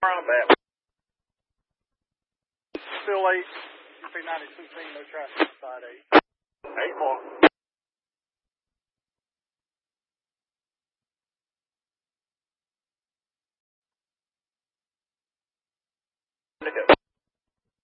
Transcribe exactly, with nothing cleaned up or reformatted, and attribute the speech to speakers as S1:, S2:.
S1: on that.
S2: Still eight, U P ninety-two team, no traffic, side eight.
S1: Eight more.